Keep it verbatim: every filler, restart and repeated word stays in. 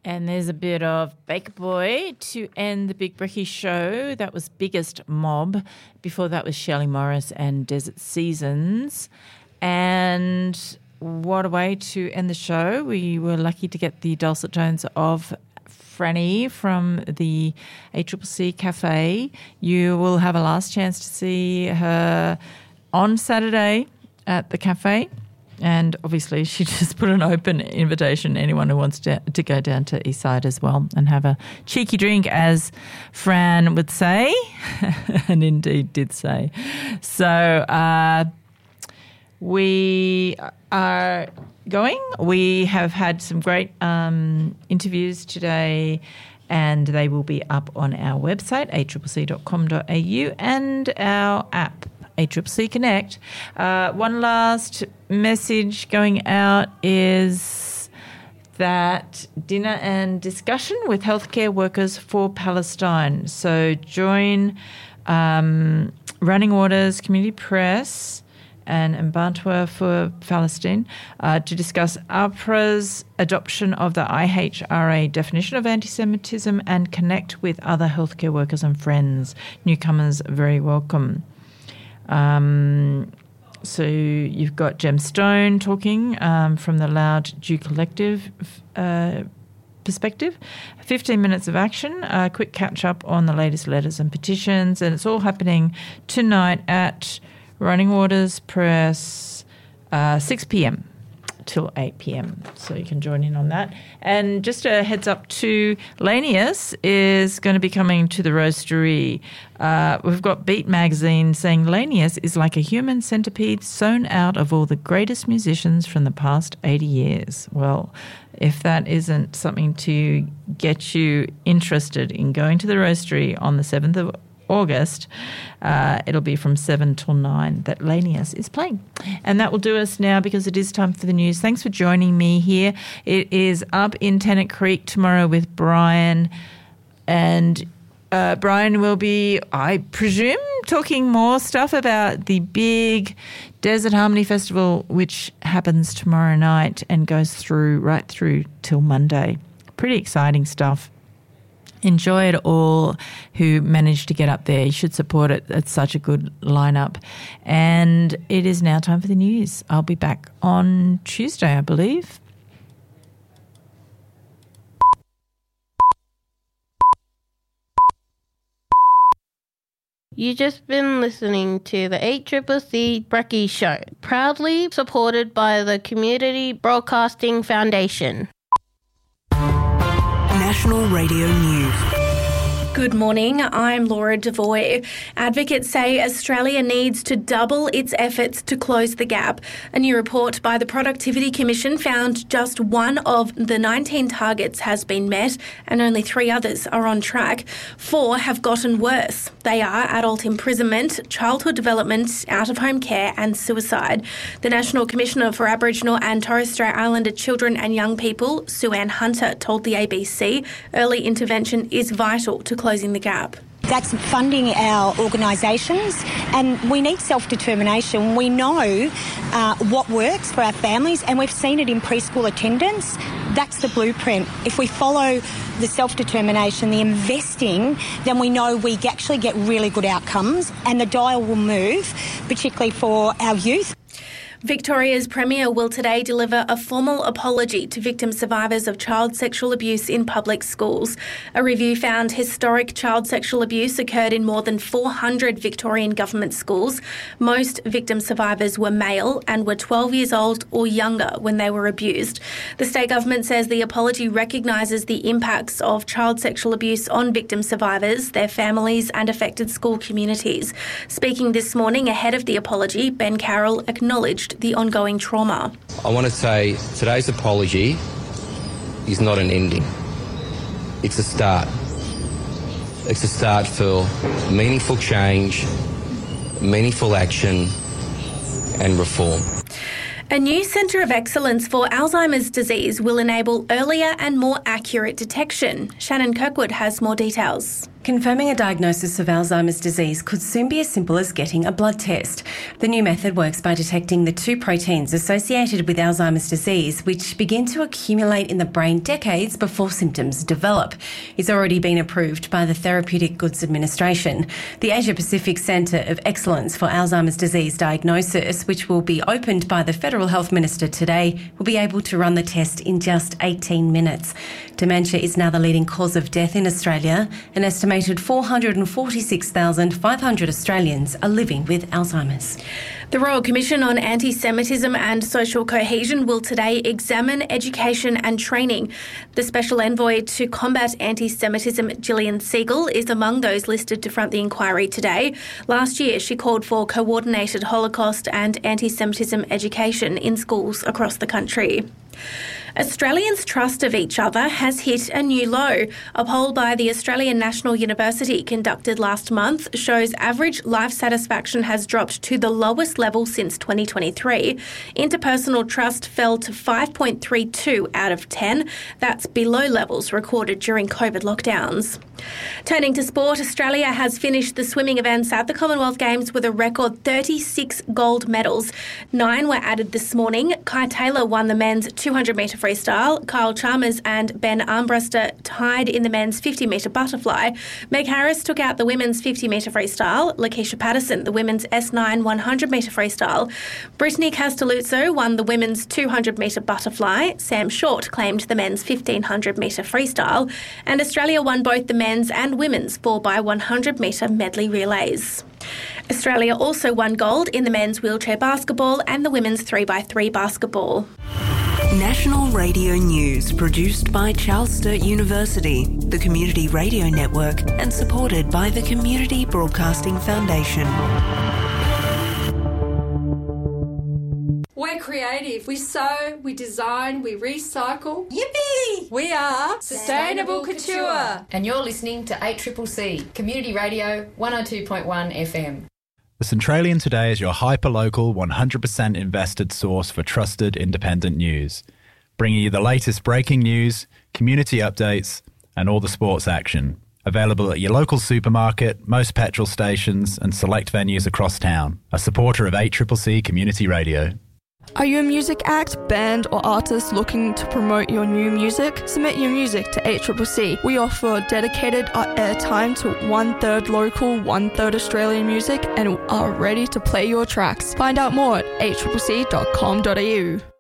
And there's a bit of Baker Boy to end the Big Brekkie show. That was Biggest Mob. Before that was Shelley Morris and Desert Seasons. And what a way to end the show. We were lucky to get the dulcet tones of Franny from the A C C C Cafe. You will have a last chance to see her on Saturday at the cafe. And obviously she just put an open invitation to anyone who wants to, to go down to Eastside as well and have a cheeky drink, as Fran would say, and indeed did say. So uh, we are going. We have had some great um, interviews today, and they will be up on our website, a c c c dot com dot a u, and our app, A C C C Connect. Uh, one last message going out is that dinner and discussion with healthcare workers for Palestine. So join um, Running Waters, Community Press and Mbantua for Palestine uh, to discuss AHPRA's adoption of the I H R A definition of anti-Semitism and connect with other healthcare workers and friends. Newcomers very welcome. Um, so you've got Jem Stone talking um, from the Loud Jew Collective uh, perspective. fifteen minutes of action, a quick catch-up on the latest letters and petitions, and it's all happening tonight at Running Waters Press, uh, six p.m. till eight p.m. So you can join in on that. And just a heads up to Lanius is going to be coming to the roastery. Uh, we've got Beat Magazine saying Lanius is like a human centipede sewn out of all the greatest musicians from the past eighty years. Well, if that isn't something to get you interested in going to the roastery on the seventh of August, uh, it'll be from seven till nine that Lanius is playing. And that will do us now because it is time for the news. Thanks for joining me here. It is up in Tennant Creek tomorrow with Brian, and uh, Brian will be, I presume, talking more stuff about the big Desert Harmony Festival, which happens tomorrow night and goes through right through till Monday. Pretty exciting stuff. Enjoy it all who managed to get up there. You should support it. It's such a good lineup. And it is now time for the news. I'll be back on Tuesday, I believe. You've just been listening to the A C C C Brekkie Show, proudly supported by the Community Broadcasting Foundation. National Radio News. Good morning, I'm Laura Devoy. Advocates say Australia needs to double its efforts to close the gap. A new report by the Productivity Commission found just one of the nineteen targets has been met and only three others are on track. Four have gotten worse. They are adult imprisonment, childhood development, out-of-home care and suicide. The National Commissioner for Aboriginal and Torres Strait Islander Children and Young People, Sue Ann Hunter, told the A B C early intervention is vital to closing the gap. That's funding our organisations, and we need self-determination. We know uh, what works for our families, and we've seen it in preschool attendance. That's the blueprint. If we follow the self-determination, the investing, then we know we actually get really good outcomes, and the dial will move, particularly for our youth. Victoria's Premier will today deliver a formal apology to victim survivors of child sexual abuse in public schools. A review found historic child sexual abuse occurred in more than four hundred Victorian government schools. Most victim survivors were male and were twelve years old or younger when they were abused. The state government says the apology recognises the impacts of child sexual abuse on victim survivors, their families and affected school communities. Speaking this morning ahead of the apology, Ben Carroll acknowledged the ongoing trauma. I want to say today's apology is not an ending. It's a start. It's a start for meaningful change, meaningful action and reform. A new Centre of Excellence for Alzheimer's disease will enable earlier and more accurate detection. Shannon Kirkwood has more details. Confirming a diagnosis of Alzheimer's disease could soon be as simple as getting a blood test. The new method works by detecting the two proteins associated with Alzheimer's disease, which begin to accumulate in the brain decades before symptoms develop. It's already been approved by the Therapeutic Goods Administration. The Asia Pacific Centre of Excellence for Alzheimer's Disease Diagnosis, which will be opened by the Federal Health Minister today, will be able to run the test in just eighteen minutes. Dementia is now the leading cause of death in Australia. An estimated four hundred forty-six thousand five hundred Australians are living with Alzheimer's. The Royal Commission on Anti-Semitism and Social Cohesion will today examine education and training. The Special Envoy to Combat Anti-Semitism, Gillian Siegel, is among those listed to front the inquiry today. Last year, she called for coordinated Holocaust and anti-Semitism education in schools across the country. Australians' trust of each other has hit a new low. A poll by the Australian National University conducted last month shows average life satisfaction has dropped to the lowest level since twenty twenty-three. Interpersonal trust fell to five point three two out of ten. That's below levels recorded during COVID lockdowns. Turning to sport, Australia has finished the swimming events at the Commonwealth Games with a record thirty-six gold medals. Nine were added this morning. Kai Taylor won the men's two hundred metre freestyle. Kyle Chalmers and Ben Armbruster tied in the men's fifty metre butterfly. Meg Harris took out the women's fifty metre freestyle. Lakeisha Patterson, the women's S nine one hundred metre freestyle. Brittany Castelluzzo won the women's two hundred metre butterfly. Sam Short claimed the men's fifteen hundred metre freestyle. And Australia won both the men's and women's four by one hundred metre medley relays. Australia also won gold in the men's wheelchair basketball and the women's three by three basketball. National Radio News, produced by Charles Sturt University, the Community Radio Network, and supported by the Community Broadcasting Foundation. We're creative. We sew, we design, we recycle. Yippee! We are Sustainable Couture. And you're listening to eight C C C, Community Radio one oh two point one F M. The Centralian Today is your hyper-local, one hundred percent invested source for trusted independent news, bringing you the latest breaking news, community updates, and all the sports action. Available at your local supermarket, most petrol stations, and select venues across town. A supporter of eight C C C Community Radio. Are you a music act, band, or artist looking to promote your new music? Submit your music to eight C C C. We offer dedicated airtime to one-third local, one-third Australian music and are ready to play your tracks. Find out more at eight c c c dot com dot a u.